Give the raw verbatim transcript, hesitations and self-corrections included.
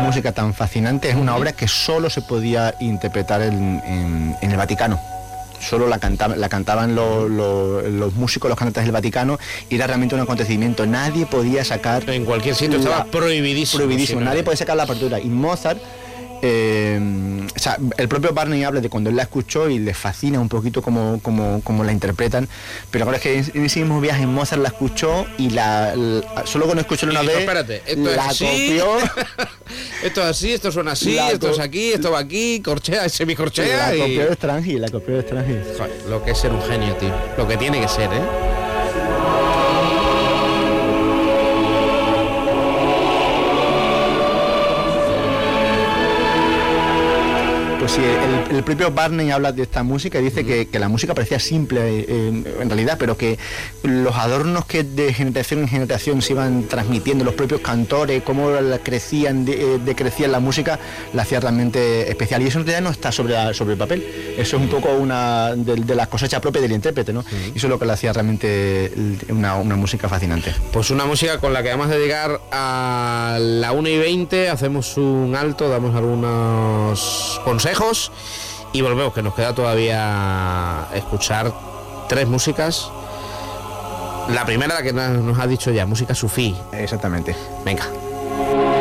música tan fascinante, es una obra que solo se podía interpretar en, en, en el Vaticano. Solo la, cantaba, la cantaban los, los, los músicos, los cantantes del Vaticano, y era realmente un acontecimiento. Nadie podía sacar... En cualquier sitio estaba prohibidísimo. Prohibidísimo, nadie podía sacar la partitura. Y Mozart... Eh, o sea, el propio Barney habla de cuando él la escuchó y le fascina un poquito como, como, como la interpretan, pero ahora es que en ese mismo viaje Mozart la escuchó y la, la solo cuando escuchó una dijo, vez espérate, esto la es así, copió esto es así, esto suena así, la esto co- es aquí, esto va aquí, corchea, semicorchea la y... copió de Strange, la copió de Strange. Joder, lo que es ser un genio, tío, lo que tiene que ser, ¿eh? Pues sí, el, el propio Barney habla de esta música y dice que, que la música parecía simple eh, en realidad, pero que los adornos que de generación en generación se iban transmitiendo, los propios cantores, cómo la crecían, de, eh, decrecían la música, la hacía realmente especial. Y eso en realidad no está sobre, la, sobre el papel, eso es un poco una de, de las cosechas propias del intérprete, ¿no? Uh-huh. Y eso es lo que le hacía realmente una, una música fascinante. Pues una música con la que vamos a llegar a la una y veinte, hacemos un alto, damos algunos consejos y volvemos, que nos queda todavía escuchar tres músicas. La primera, la que nos ha dicho ya, música sufí. Exactamente. Venga.